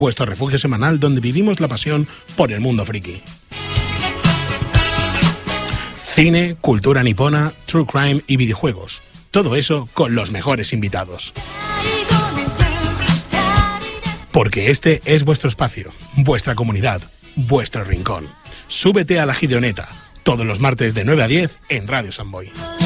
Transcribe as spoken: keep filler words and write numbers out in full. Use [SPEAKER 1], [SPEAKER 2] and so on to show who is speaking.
[SPEAKER 1] vuestro refugio semanal donde vivimos la pasión por el mundo friki. Cine, cultura nipona, true crime y videojuegos. Todo eso con los mejores invitados. Porque este es vuestro espacio, vuestra comunidad, vuestro rincón. Súbete a la Gideoneta, todos los martes de nueve a diez en Radio Samboy.